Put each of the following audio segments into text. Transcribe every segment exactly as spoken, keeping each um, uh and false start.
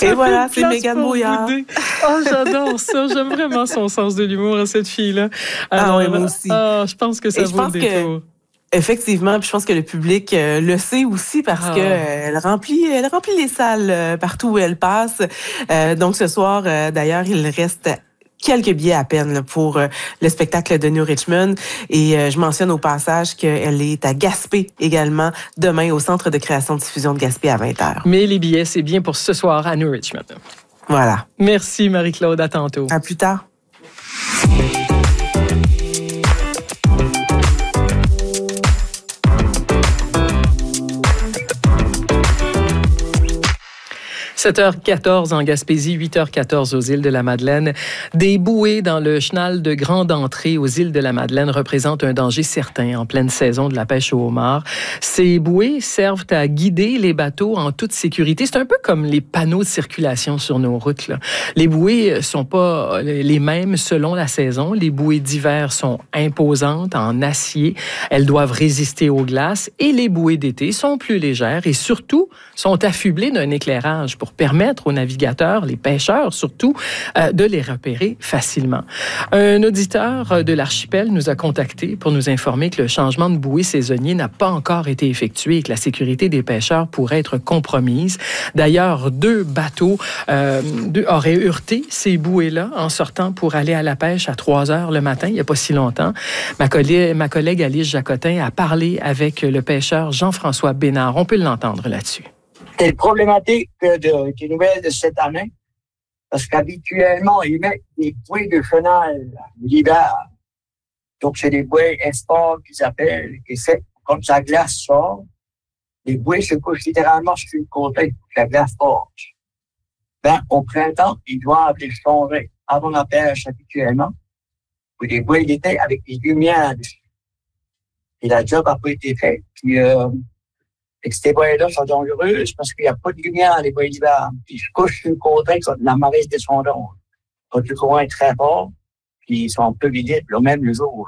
Et voilà, c'est Mégane Brouillard. Oh, j'adore ça. J'aime vraiment son sens de l'humour à cette fille-là. Alors, ah oui, moi aussi. Oh, je pense que ça vaut le détour. Que... Effectivement, puis je pense que le public euh, le sait aussi parce oh. que euh, elle remplit, elle remplit les salles euh, partout où elle passe. Euh, donc ce soir, euh, d'ailleurs, il reste quelques billets à peine là, pour euh, le spectacle de New Richmond. Et euh, je mentionne au passage qu'elle est à Gaspé également demain au Centre de création de diffusion de Gaspé à vingt heures. Mais les billets, c'est bien pour ce soir à New Richmond. Voilà. Merci Marie-Claude, à tantôt. À plus tard. sept heures quatorze en Gaspésie, huit heures quatorze aux îles de la Madeleine. Des bouées dans le chenal de Grande Entrée aux îles de la Madeleine représentent un danger certain en pleine saison de la pêche au homard. Ces bouées servent à guider les bateaux en toute sécurité. C'est un peu comme les panneaux de circulation sur nos routes, là. Les bouées sont pas les mêmes selon la saison. Les bouées d'hiver sont imposantes en acier. Elles doivent résister aux glaces. Et les bouées d'été sont plus légères et surtout sont affublées d'un éclairage pour permettre aux navigateurs, les pêcheurs surtout, euh, de les repérer facilement. Un auditeur de l'archipel nous a contactés pour nous informer que le changement de bouée saisonnier n'a pas encore été effectué et que la sécurité des pêcheurs pourrait être compromise. D'ailleurs, deux bateaux euh, deux, auraient heurté ces bouées-là en sortant pour aller à la pêche à trois heures le matin, il n'y a pas si longtemps. Ma collègue, ma collègue Alice Jacotin a parlé avec le pêcheur Jean-François Bénard. On peut l'entendre là-dessus. C'est une problématique de, des nouvelles de cette année, parce qu'habituellement, ils mettent des bouées de chenal l'hiver. Donc, c'est des bouées esport qu'ils appellent, et c'est comme ça glace sort. Les bouées se couchent littéralement sur une côté pour que la glace forge. Ben, au printemps, ils doivent les changer avant la pêche habituellement, pour des bouées d'été avec des lumières dessus. Et la job n'a pas été faite. Puis, euh, Et que ces bouées-là sont dangereuses parce qu'il n'y a pas de lumière dans les bouées d'hiver. Puis je couche sur une côté sur la marée descendante. Quand le courant est très fort, puis ils sont un peu visibles, même le jour.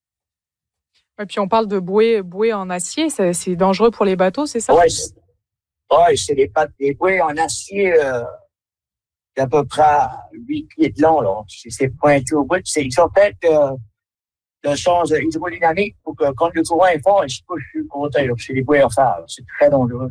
Et puis on parle de bouées, bouées en acier, c'est, c'est dangereux pour les bateaux, c'est ça? Oui, c'est, ouais, c'est des, des bouées en acier euh, d'à peu près huit pieds de long. Là. C'est, c'est pointu au bout. C'est, ils sont faits euh, de sens hydrodynamique pour que quand le courant est fort, il se couche sur le côté. C'est des bouées à fer. C'est très dangereux.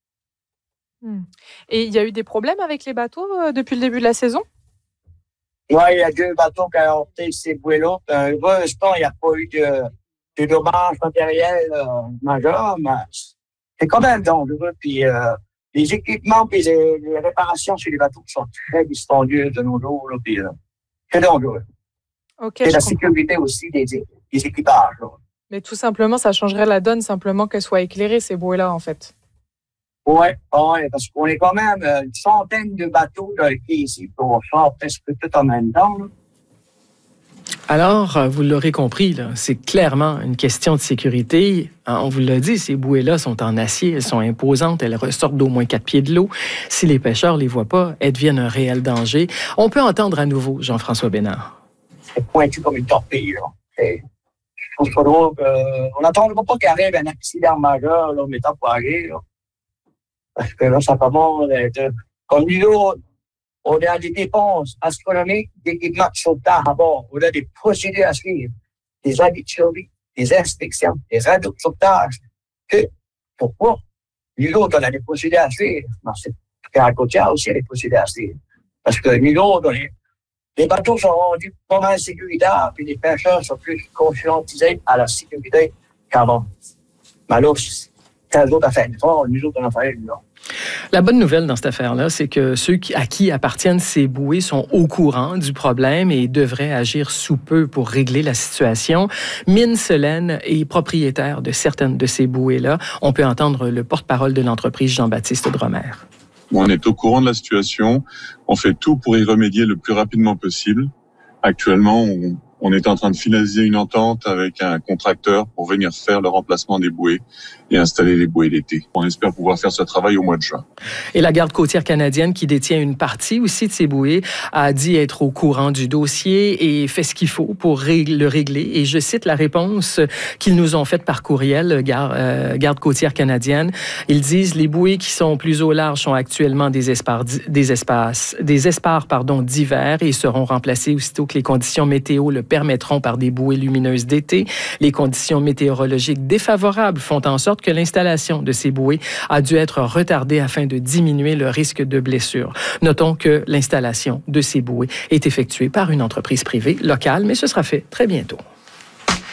Hmm. Et il y a eu des problèmes avec les bateaux euh, depuis le début de la saison? Oui, il y a deux bateaux qui ont heurté ces bouées-là. Euh, heureusement, il n'y a pas eu de, de dommages matériels euh, majeurs, mais c'est quand même dangereux. Puis euh, les équipements et les, les réparations sur les bateaux sont très dispendieux de nos jours. Là, puis, euh, c'est dangereux. Okay, et la sécurité aussi des, des équipages. Là. Mais tout simplement, ça changerait la donne, simplement qu'elles soient éclairées, ces bouées-là, en fait. Oui, ouais, parce qu'on est quand même une centaine de bateaux là, qui ici pour faire presque tout en même temps. Là. Alors, vous l'aurez compris, là, c'est clairement une question de sécurité. On vous l'a dit, ces bouées-là sont en acier, elles sont imposantes, elles ressortent d'au moins quatre pieds de l'eau. Si les pêcheurs ne les voient pas, elles deviennent un réel danger. On peut entendre à nouveau Jean-François Bénard. C'est pointu comme une torpille. Là. Et je trouve ça drôle qu'on n'attendra pas qu'il arrive un accident majeur, là, mettant pour aller. Là. Parce que là, ça commence à être... Comme nous, on a des dépenses astronomiques d'équipements de sauvetage à bord. On a des procédures à suivre, des habits de survie, des inspections, des radios de sauvetage. Que, pourquoi? Nous autres, on a des procédures à suivre. C'est à la côtière aussi, il y a des procédures à suivre. Parce que nous autres, on est... Les bateaux sont rendus pas mal sécuritaires, puis les pêcheurs sont plus conscientisés à la sécurité qu'avant. Mais là, c'est eux autres à faire l'effort, nous autres, on a fait l'effort. La bonne nouvelle dans cette affaire-là, c'est que ceux qui, à qui appartiennent ces bouées sont au courant du problème et devraient agir sous peu pour régler la situation. Mine Solène est propriétaire de certaines de ces bouées-là. On peut entendre le porte-parole de l'entreprise, Jean-Baptiste Dromer. On est au courant de la situation. On fait tout pour y remédier le plus rapidement possible. Actuellement, on, On est en train de finaliser une entente avec un contracteur pour venir faire le remplacement des bouées et installer les bouées l'été. On espère pouvoir faire ce travail au mois de juin. Et la Garde côtière canadienne, qui détient une partie aussi de ces bouées, a dit être au courant du dossier et fait ce qu'il faut pour le régler. Et je cite la réponse qu'ils nous ont faite par courriel, Garde, euh, Garde côtière canadienne. Ils disent: les bouées qui sont plus au large sont actuellement des espaces, des espaces, des espaces pardon, divers et seront remplacés aussitôt que les conditions météo le permettront par des bouées lumineuses d'été. Les conditions météorologiques défavorables font en sorte que l'installation de ces bouées a dû être retardée afin de diminuer le risque de blessure. Notons que l'installation de ces bouées est effectuée par une entreprise privée locale, mais ce sera fait très bientôt.